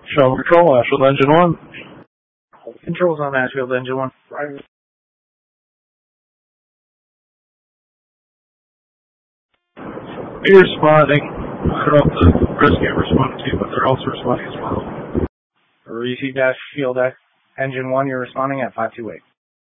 Shuttle Control, Ashfield Engine 1. Controls on Ashfield Engine 1. Right. You're responding. I don't know if the rescue responded to you, but they're also responding as well. Received Ashfield Engine 1, you're responding at 528.